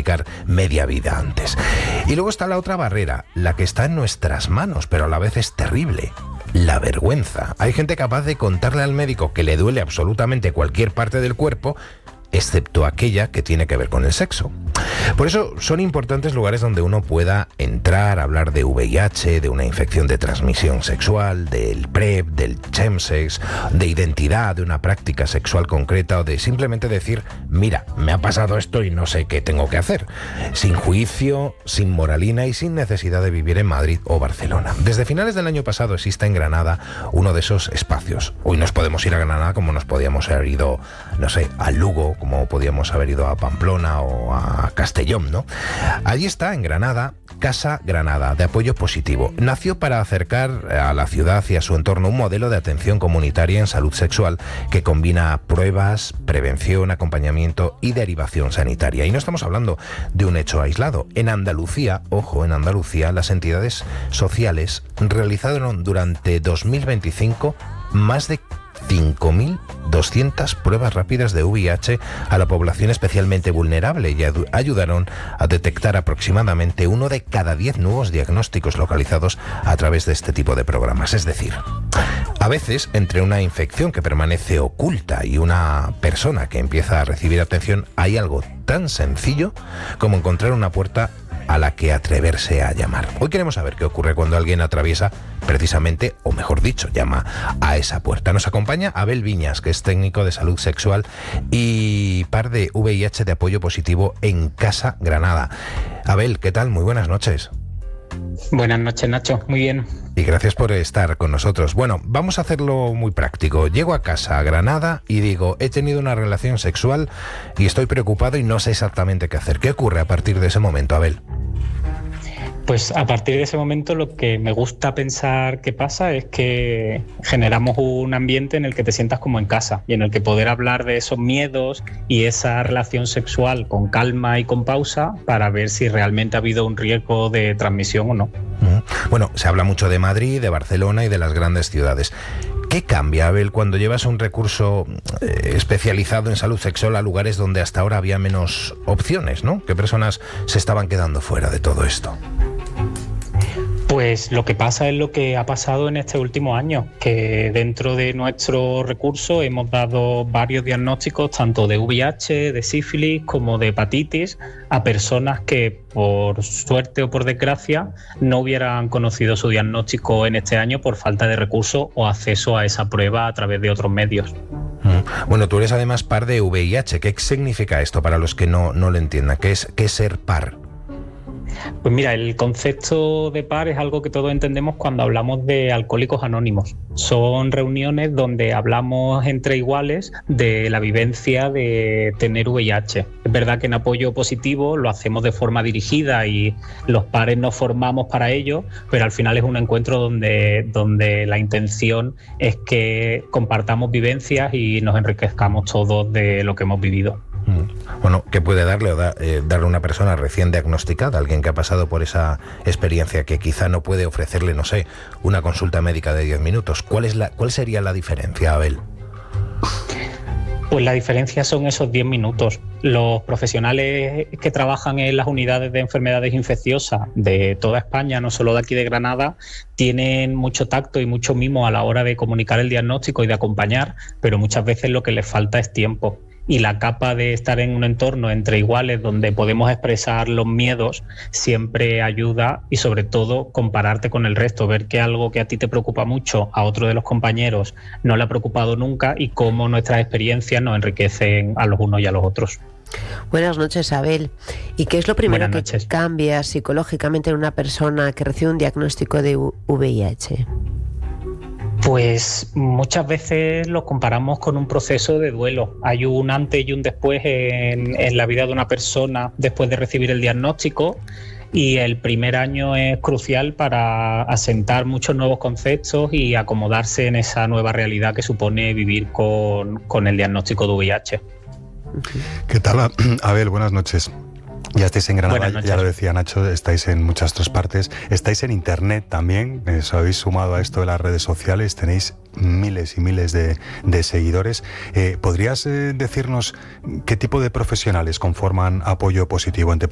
diagnosticar media vida antes. Y luego está la otra barrera, la que está en nuestras manos, pero a la vez es terrible: la vergüenza. Hay gente capaz de contarle al médico que le duele absolutamente cualquier parte del cuerpo, excepto aquella que tiene que ver con el sexo. Por eso son importantes lugares donde uno pueda entrar, hablar de VIH, de una infección de transmisión sexual, del PrEP, del chemsex, de identidad, de una práctica sexual concreta, o de simplemente decir: mira, me ha pasado esto y no sé qué tengo que hacer. Sin juicio, sin moralina y sin necesidad de vivir en Madrid o Barcelona. Desde finales del año pasado existe en Granada uno de esos espacios. Hoy nos podemos ir a Granada como nos podíamos haber ido, no sé, a Lugo, como podíamos haber ido a Pamplona o a Castellón, ¿no? Allí está, en Granada, Casa Granada, de apoyo positivo. Nació para acercar a la ciudad y a su entorno un modelo de atención comunitaria en salud sexual que combina pruebas, prevención, acompañamiento y derivación sanitaria. Y no estamos hablando de un hecho aislado. En Andalucía, ojo, en Andalucía, las entidades sociales realizaron durante 2025 más de 5.200 pruebas rápidas de VIH a la población especialmente vulnerable y ayudaron a detectar aproximadamente 1 de cada 10 nuevos diagnósticos localizados a través de este tipo de programas. Es decir, a veces entre una infección que permanece oculta y una persona que empieza a recibir atención hay algo tan sencillo como encontrar una puerta a la que atreverse a llamar. Hoy queremos saber qué ocurre cuando alguien atraviesa precisamente, o mejor dicho, llama a esa puerta. Nos acompaña Abel Viñas, que es técnico de salud sexual y par de VIH de apoyo positivo en Casa Granada. Abel, ¿qué tal? Muy buenas noches. Buenas noches, Nacho. Muy bien. Y gracias por estar con nosotros. Bueno, vamos a hacerlo muy práctico. Llego a casa, a Granada, y digo: he tenido una relación sexual y estoy preocupado y no sé exactamente qué hacer. ¿Qué ocurre a partir de ese momento, Abel? Pues a partir de ese momento lo que me gusta pensar que pasa es que generamos un ambiente en el que te sientas como en casa y en el que poder hablar de esos miedos y esa relación sexual con calma y con pausa para ver si realmente ha habido un riesgo de transmisión o no. Bueno, se habla mucho de Madrid, de Barcelona y de las grandes ciudades. ¿Qué cambia, Abel, cuando llevas un recurso especializado en salud sexual a lugares donde hasta ahora había menos opciones, ¿no? ¿Qué personas se estaban quedando fuera de todo esto? Pues lo que pasa es lo que ha pasado en este último año, que dentro de nuestro recurso hemos dado varios diagnósticos, tanto de VIH, de sífilis, como de hepatitis, a personas que por suerte o por desgracia no hubieran conocido su diagnóstico en este año por falta de recursos o acceso a esa prueba a través de otros medios. Bueno, tú eres además par de VIH. ¿Qué significa esto para los que no lo entiendan? ¿Qué es ser par? Pues mira, el concepto de par es algo que todos entendemos cuando hablamos de Alcohólicos Anónimos. Son reuniones donde hablamos entre iguales de la vivencia de tener VIH. Es verdad que en apoyo positivo lo hacemos de forma dirigida y los pares nos formamos para ello, pero al final es un encuentro donde la intención es que compartamos vivencias y nos enriquezcamos todos de lo que hemos vivido. Bueno, ¿qué puede darle a una persona recién diagnosticada, alguien que ha pasado por esa experiencia, que quizá no puede ofrecerle, no sé, una consulta médica de 10 minutos? ¿Cuál sería la diferencia, Abel? Pues la diferencia son esos 10 minutos. Los profesionales que trabajan en las unidades de enfermedades infecciosas de toda España, no solo de aquí de Granada, tienen mucho tacto y mucho mimo a la hora de comunicar el diagnóstico y de acompañar, pero muchas veces lo que les falta es tiempo. Y la capa de estar en un entorno entre iguales donde podemos expresar los miedos siempre ayuda, y sobre todo compararte con el resto, ver que algo que a ti te preocupa mucho a otro de los compañeros no le ha preocupado nunca y cómo nuestras experiencias nos enriquecen a los unos y a los otros. Buenas noches, Abel. ¿Y qué es lo primero que cambia psicológicamente en una persona que recibe un diagnóstico de VIH? Pues muchas veces lo comparamos con un proceso de duelo. Hay un antes y un después en la vida de una persona después de recibir el diagnóstico, y el primer año es crucial para asentar muchos nuevos conceptos y acomodarse en esa nueva realidad que supone vivir con el diagnóstico de VIH. ¿Qué tal, Abel? Buenas noches. Ya estáis en Granada, ya lo decía Nacho, estáis en muchas otras partes, estáis en internet también, os habéis sumado a esto de las redes sociales, tenéis miles y miles de seguidores. ¿Podrías decirnos qué tipo de profesionales conforman Apoyo Positivo, entre